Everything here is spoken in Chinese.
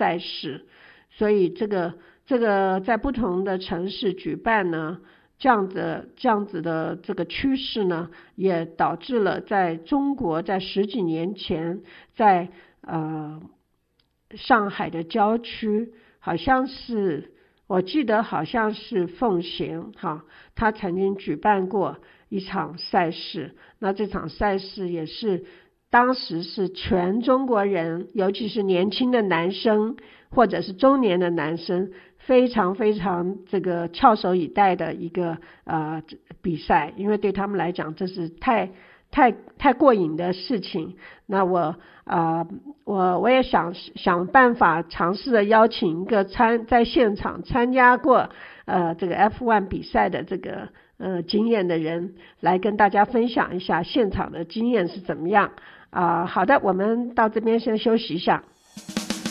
赛事，所以这个在不同的城市举办呢，这样子的这个趋势呢，也导致了在中国在10几年前，在上海的郊区，好像是我记得好像是奉贤他曾经举办过一场赛事，那这场赛事也是当时是全中国人，尤其是年轻的男生或者是中年的男生，非常非常这个翘首以待的一个比赛，因为对他们来讲这是太过瘾的事情。那我也想办法尝试的邀请一个在现场参加过这个 F1 比赛的这个经验的人来跟大家分享一下现场的经验是怎么样好的，我们到这边先休息一下。